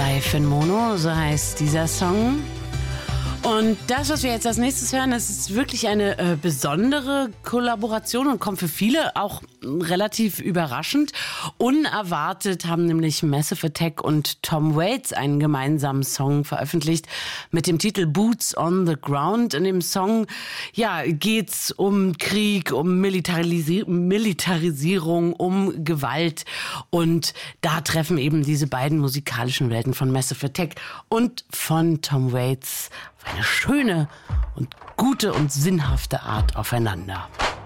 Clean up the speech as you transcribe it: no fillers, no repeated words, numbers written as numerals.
Live in Mono, so heißt dieser Song. Und das, was wir jetzt als nächstes hören, das ist wirklich eine besondere Kollaboration und kommt für viele auch relativ überraschend. Unerwartet haben nämlich Massive Attack und Tom Waits einen gemeinsamen Song veröffentlicht mit dem Titel Boots on the Ground. In dem Song geht's um Krieg, um Militarisierung, um Gewalt. Und da treffen eben diese beiden musikalischen Welten von Massive Attack und von Tom Waits auf eine schöne und gute und sinnhafte Art aufeinander.